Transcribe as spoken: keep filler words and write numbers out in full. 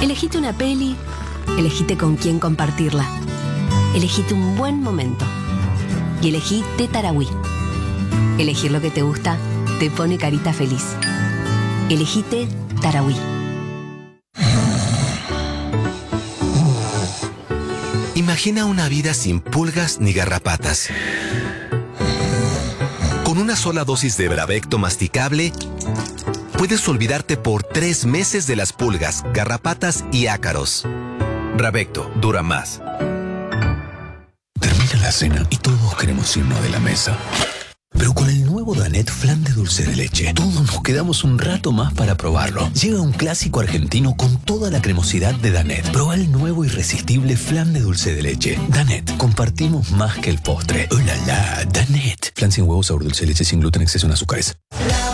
Elegite una peli, elegite con quién compartirla. Elegite un buen momento. Y elegí Té Tarahui. Elegir lo que te gusta te pone carita feliz. Elegí Té Tarahui. Imagina una vida sin pulgas ni garrapatas. Con una sola dosis de Bravecto masticable, puedes olvidarte por tres meses de las pulgas, garrapatas y ácaros. Bravecto dura más. Termina la cena y todos queremos irnos de la mesa. Pero con el nuevo Danette Flan de dulce de leche, todos nos quedamos un rato más para probarlo. Llega un clásico argentino con toda la cremosidad de Danette. Proba el nuevo irresistible flan de dulce de leche. Danette, compartimos más que el postre. ¡Oh, la, la! Danette. Flan sin huevos, sabor dulce de leche, sin gluten, exceso en azúcares.